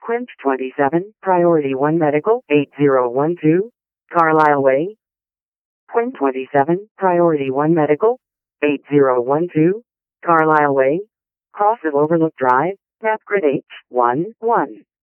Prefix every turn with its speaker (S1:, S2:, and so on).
S1: Quint 27, Priority 1 Medical, 8012, Carlisle Way. Quint 27, Priority 1 Medical, 8012, Carlisle Way. Cross of Overlook Drive, map grid H11.